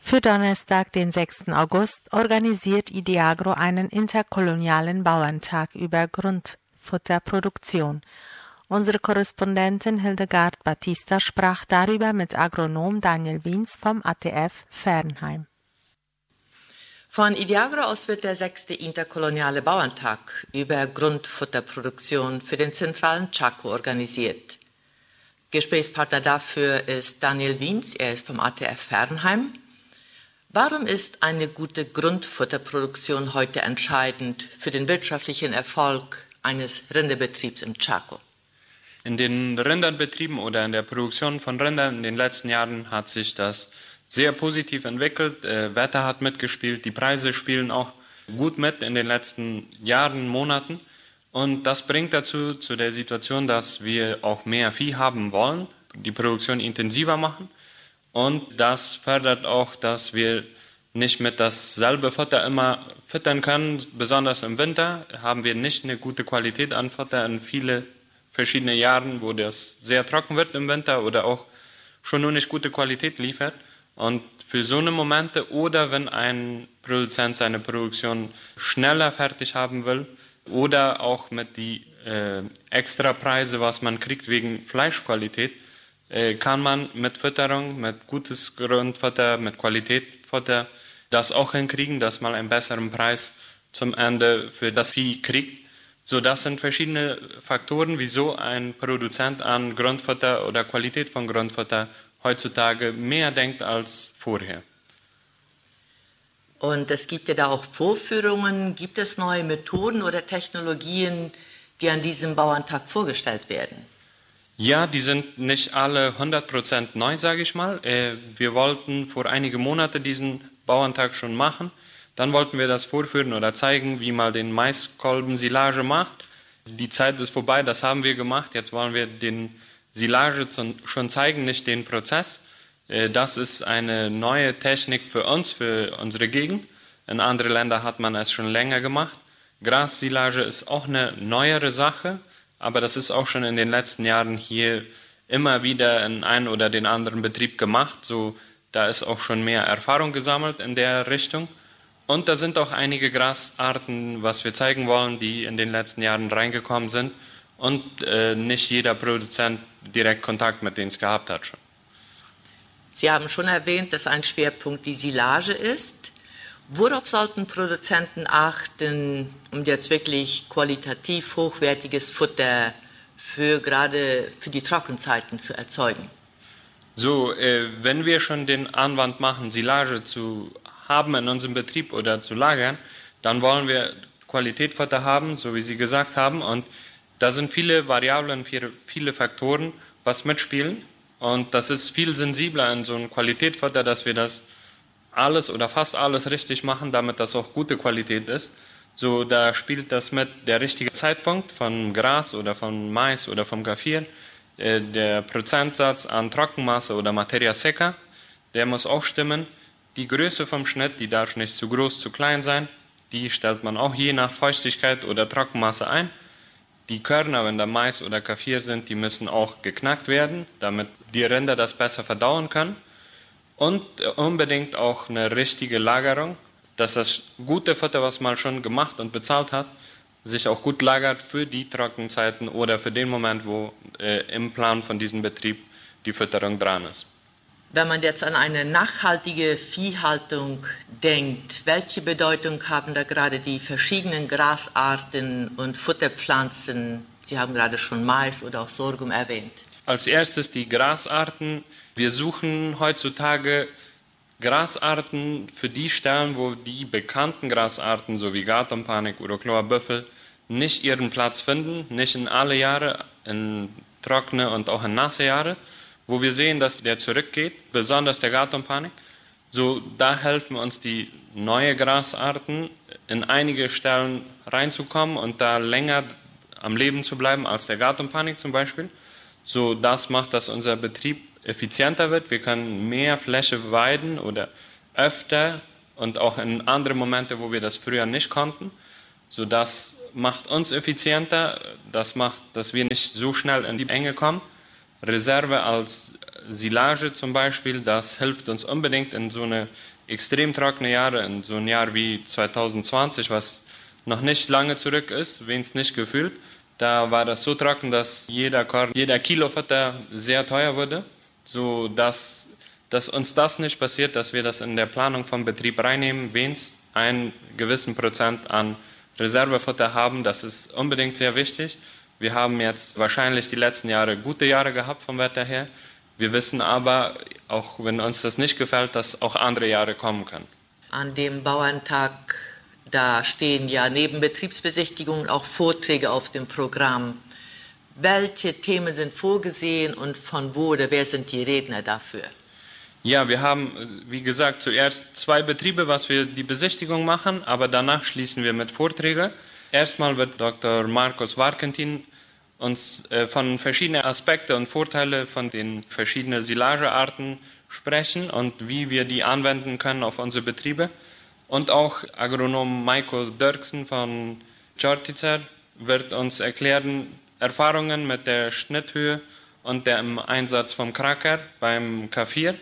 Für Donnerstag, den 6. August, organisiert Ideagro einen interkolonialen Bauerntag über Grundfutterproduktion. Unsere Korrespondentin Hildegard Batista sprach darüber mit Agronom Daniel Wiens vom ATF Fernheim. Von Ideagro aus wird der 6. interkoloniale Bauerntag über Grundfutterproduktion für den zentralen Chaco organisiert. Gesprächspartner dafür ist Daniel Wiens, er ist vom ATF Fernheim. Warum ist eine gute Grundfutterproduktion heute entscheidend für den wirtschaftlichen Erfolg eines Rinderbetriebs im Chaco? In den Rinderbetrieben oder in der Produktion von Rindern in den letzten Jahren hat sich das sehr positiv entwickelt. Wetter hat mitgespielt, die Preise spielen auch gut mit in den letzten Jahren, Monaten. Und das bringt dazu zu der Situation, dass wir auch mehr Vieh haben wollen, die Produktion intensiver machen. Und das fördert auch, dass wir nicht mit dasselbe Futter immer füttern können. Besonders im Winter haben wir nicht eine gute Qualität an Futter in viele verschiedene Jahren, wo das sehr trocken wird im Winter oder auch schon nur nicht gute Qualität liefert. Und für so eine Momente oder wenn ein Produzent seine Produktion schneller fertig haben will oder auch mit die Extrapreise, was man kriegt wegen Fleischqualität, kann man mit Fütterung, mit gutes Grundfutter, mit Qualitätsfutter das auch hinkriegen, dass man einen besseren Preis zum Ende für das Vieh kriegt. So, das sind verschiedene Faktoren, wieso ein Produzent an Grundfutter oder Qualität von Grundfutter heutzutage mehr denkt als vorher. Und es gibt ja da auch Vorführungen. Gibt es neue Methoden oder Technologien, die an diesem Bauerntag vorgestellt werden? Ja, die sind nicht alle 100% neu, sage ich mal. Wir wollten vor einigen Monaten diesen Bauerntag schon machen. Dann wollten wir das vorführen oder zeigen, wie man den Maiskolben-Silage macht. Die Zeit ist vorbei, das haben wir gemacht. Jetzt wollen wir den Silage schon zeigen, nicht den Prozess. Das ist eine neue Technik für uns, für unsere Gegend. In anderen Ländern hat man es schon länger gemacht. Grassilage ist auch eine neuere Sache, aber das ist auch schon in den letzten Jahren hier immer wieder in einen oder den anderen Betrieb gemacht. So, da ist auch schon mehr Erfahrung gesammelt in der Richtung. Und da sind auch einige Grasarten, was wir zeigen wollen, die in den letzten Jahren reingekommen sind und nicht jeder Produzent direkt Kontakt mit denen gehabt hat schon. Sie haben schon erwähnt, dass ein Schwerpunkt die Silage ist. Worauf sollten Produzenten achten, um jetzt wirklich qualitativ hochwertiges Futter gerade für die Trockenzeiten zu erzeugen? So, wenn wir schon den Anwand machen, Silage zu haben in unserem Betrieb oder zu lagern, dann wollen wir Qualitätsfutter haben, so wie Sie gesagt haben. Und da sind viele Variablen, viele Faktoren, was mitspielen. Und das ist viel sensibler in so einem Qualitätsfutter, dass wir das alles oder fast alles richtig machen, damit das auch gute Qualität ist. So, da spielt das mit der richtige Zeitpunkt von Gras oder von Mais oder vom Kaffir, der Prozentsatz an Trockenmasse oder Materia Seca, der muss auch stimmen. Die Größe vom Schnitt, die darf nicht zu groß, zu klein sein. Die stellt man auch je nach Feuchtigkeit oder Trockenmasse ein. Die Körner, wenn da Mais oder Kaffir sind, die müssen auch geknackt werden, damit die Rinder das besser verdauen können. Und unbedingt auch eine richtige Lagerung, dass das gute Futter, was man schon gemacht und bezahlt hat, sich auch gut lagert für die Trockenzeiten oder für den Moment, wo im Plan von diesem Betrieb die Fütterung dran ist. Wenn man jetzt an eine nachhaltige Viehhaltung denkt, welche Bedeutung haben da gerade die verschiedenen Grasarten und Futterpflanzen? Sie haben gerade schon Mais oder auch Sorghum erwähnt. Als erstes die Grasarten. Wir suchen heutzutage Grasarten für die Stellen, wo die bekannten Grasarten, so wie Gartenpanik oder Chlor-Büffel, nicht ihren Platz finden, nicht in alle Jahre, in trockene und auch in nasse Jahre, wo wir sehen, dass der zurückgeht, besonders der Gartenpanik. So, da helfen uns die neuen Grasarten, in einige Stellen reinzukommen und da länger am Leben zu bleiben als der Gartenpanik zum Beispiel. So, das macht, dass unser Betrieb effizienter wird. Wir können mehr Fläche weiden oder öfter und auch in andere Momente, wo wir das früher nicht konnten. So, das macht uns effizienter. Das macht, dass wir nicht so schnell in die Enge kommen. Reserve als Silage zum Beispiel. Das hilft uns unbedingt in so eine extrem trockene Jahre, in so ein Jahr wie 2020, was noch nicht lange zurück ist, wenigstens nicht gefühlt. Da war das so trocken, dass jeder Kilo Futter sehr teuer wurde, so dass uns das nicht passiert, dass wir das in der Planung vom Betrieb reinnehmen, wenigstens einen gewissen Prozent an Reservefutter haben. Das ist unbedingt sehr wichtig. Wir haben jetzt wahrscheinlich die letzten Jahre gute Jahre gehabt vom Wetter her. Wir wissen aber, auch wenn uns das nicht gefällt, dass auch andere Jahre kommen können. An dem Bauerntag, da stehen ja neben Betriebsbesichtigungen auch Vorträge auf dem Programm. Welche Themen sind vorgesehen und von wo oder wer sind die Redner dafür? Ja, wir haben, wie gesagt, zuerst 2 Betriebe, was wir die Besichtigung machen, aber danach schließen wir mit Vorträgen. Erstmal wird Dr. Markus Warkentin uns von verschiedenen Aspekten und Vorteilen von den verschiedenen Silagearten sprechen und wie wir die anwenden können auf unsere Betriebe. Und auch Agronom Michael Dirksen von Čortica wird uns erklären Erfahrungen mit der Schnitthöhe und dem Einsatz vom Kracker beim K4.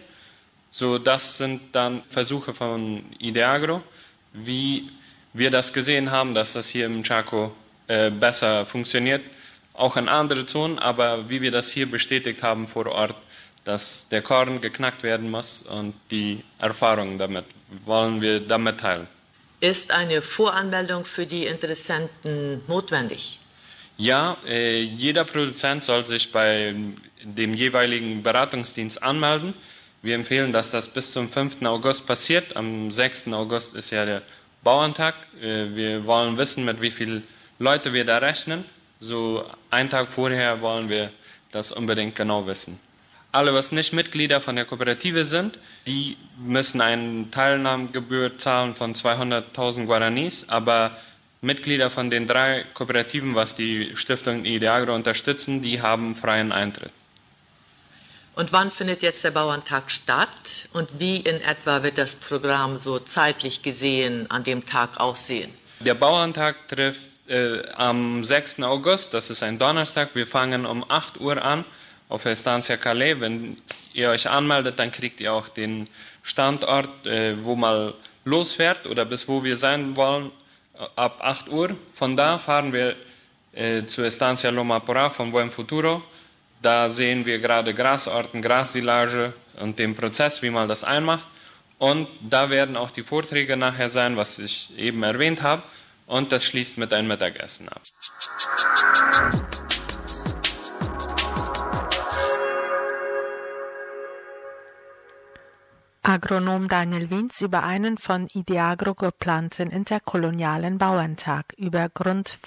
So, das sind dann Versuche von Ideagro, wie wir das gesehen haben, dass das hier im Chaco besser funktioniert, auch in anderen Zonen, aber wie wir das hier bestätigt haben vor Ort, dass der Korn geknackt werden muss und die Erfahrungen damit wollen wir damit teilen. Ist eine Voranmeldung für die Interessenten notwendig? Ja, jeder Produzent soll sich bei dem jeweiligen Beratungsdienst anmelden. Wir empfehlen, dass das bis zum 5. August passiert. Am 6. August ist ja der Bauerntag. Wir wollen wissen, mit wie vielen Leuten wir da rechnen. So einen Tag vorher wollen wir das unbedingt genau wissen. Alle, was nicht Mitglieder von der Kooperative sind, die müssen eine Teilnahmegebühr zahlen von 200.000 Guaranis, aber Mitglieder von den 3 Kooperativen, was die Stiftung Ideagro unterstützen, die haben freien Eintritt. Und wann findet jetzt der Bauerntag statt und wie in etwa wird das Programm so zeitlich gesehen an dem Tag aussehen? Der Bauerntag trifft am 6. August, das ist ein Donnerstag. Wir fangen um 8 Uhr an auf Estancia Calais. Wenn ihr euch anmeldet, dann kriegt ihr auch den Standort, wo mal losfährt oder bis wo wir sein wollen, ab 8 Uhr. Von da fahren wir zu Estancia Loma Porá von Buen Futuro. Da sehen wir gerade Grasorten, Grassilage und den Prozess, wie man das einmacht. Und da werden auch die Vorträge nachher sein, was ich eben erwähnt habe. Und das schließt mit einem Mittagessen ab. Agronom Daniel Wiens über einen von Ideagro geplanten interkolonialen Bauerntag über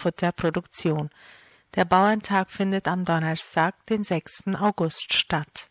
Grundfutterproduktion. Der Bauerntag findet am Donnerstag, den 6. August statt.